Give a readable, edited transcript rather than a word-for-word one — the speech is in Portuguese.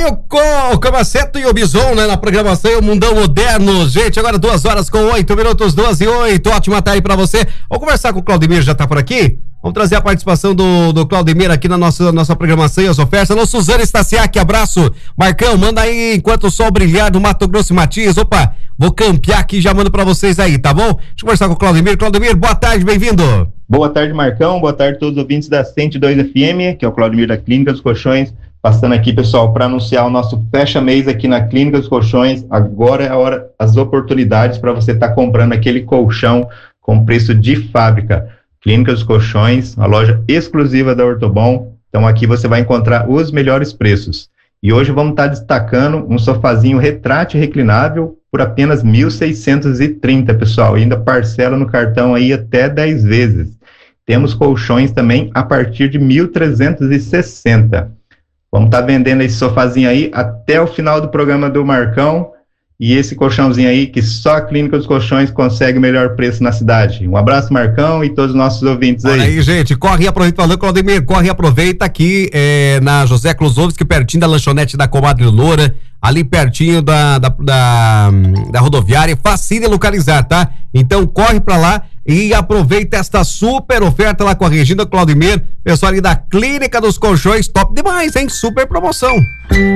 aí o Camaceto e o Bison, né, na programação o Mundão Moderno. Gente, agora 2h08, 2h08. Ótima tarde pra você. Vamos conversar com o Claudemir, já tá por aqui? Vamos trazer a participação do Claudemir aqui na nossa programação e as ofertas. Alô, Suzana Stasiak, abraço. Marcão, manda aí enquanto o sol brilhar do Mato Grosso e Matias. Opa, vou campear aqui e já mando pra vocês aí, tá bom? Deixa eu conversar com o Claudemir. Claudemir, boa tarde, bem-vindo. Boa tarde, Marcão. Boa tarde a todos os ouvintes da 102 FM, que é o Claudemir da Clínica dos Colchões. Passando aqui, pessoal, para anunciar o nosso fecha-mês aqui na Clínica dos Colchões. Agora é a hora, as oportunidades para você estar comprando aquele colchão com preço de fábrica. Clínica dos Colchões, a loja exclusiva da Ortobon. Então aqui você vai encontrar os melhores preços. E hoje vamos estar destacando um sofazinho retrátil e reclinável por apenas R$ 1.630, pessoal. E ainda parcela no cartão aí até 10 vezes. Temos colchões também a partir de R$ 1.360. Vamos estar vendendo esse sofazinho aí até o final do programa do Marcão. E esse colchãozinho aí que só a Clínica dos Colchões consegue o melhor preço na cidade. Um abraço, Marcão, e todos os nossos ouvintes aí. Olha aí, gente, corre e aproveita, falando, Claudemir, corre e aproveita aqui na José Kluzowski, pertinho da lanchonete da Comadre Loura, ali pertinho da rodoviária, facinho de localizar, tá? Então corre pra lá e aproveita esta super oferta lá com a Regina Claudemir, pessoal ali da Clínica dos Colchões, top demais, hein? Super promoção.